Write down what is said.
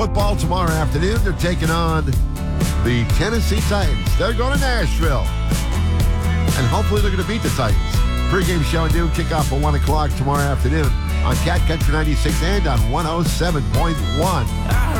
Football tomorrow afternoon. They're taking on the Tennessee Titans. They're going to Nashville. And hopefully they're going to beat the Titans. Pre-game show and noon, kickoff at 1 o'clock tomorrow afternoon on Cat Country 96 and on 107.1.